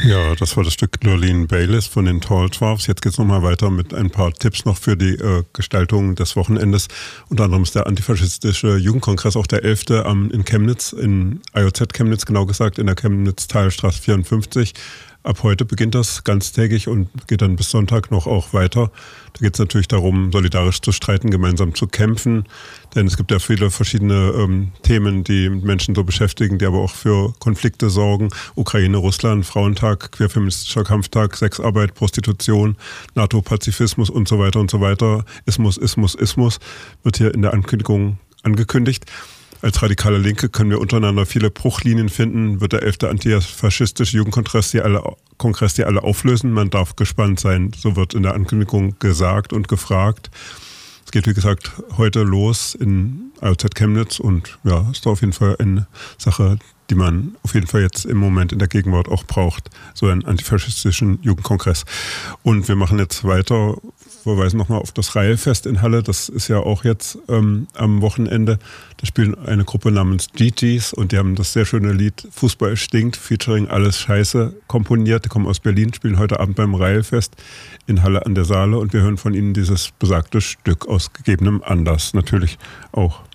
Ja, das war das Stück Lurleen Baylis von den Tall Dwarfs. Jetzt geht es nochmal weiter mit ein paar Tipps noch für die Gestaltung des Wochenendes. Unter anderem ist der antifaschistische Jugendkongress auch der 11. in Chemnitz, in IOZ Chemnitz genau gesagt, in der Chemnitz-Talstraße 54. Ab heute beginnt das ganztägig und geht dann bis Sonntag noch auch weiter. Da geht es natürlich darum, solidarisch zu streiten, gemeinsam zu kämpfen. Denn es gibt ja viele verschiedene Themen, die Menschen so beschäftigen, die aber auch für Konflikte sorgen. Ukraine, Russland, Frauentag, queerfeministischer Kampftag, Sexarbeit, Prostitution, NATO-Pazifismus und so weiter und so weiter. Ismus wird hier in der Ankündigung angekündigt. Als radikale Linke können wir untereinander viele Bruchlinien finden, wird der 11. antifaschistische Jugendkongress die alle auflösen. Man darf gespannt sein, so wird in der Ankündigung gesagt und gefragt. Es geht, wie gesagt, heute los in IOZ Chemnitz und ja, ist da auf jeden Fall eine Sache, die man auf jeden Fall jetzt im Moment in der Gegenwart auch braucht, so einen antifaschistischen Jugendkongress. Und wir machen jetzt weiter, verweisen nochmal auf das Reihefest in Halle, das ist ja auch jetzt am Wochenende. Da spielt eine Gruppe namens GGs und die haben das sehr schöne Lied Fußball stinkt, featuring Alles Scheiße komponiert. Die kommen aus Berlin, spielen heute Abend beim Reihefest in Halle an der Saale und wir hören von ihnen dieses besagte Stück aus gegebenem Anlass natürlich auch.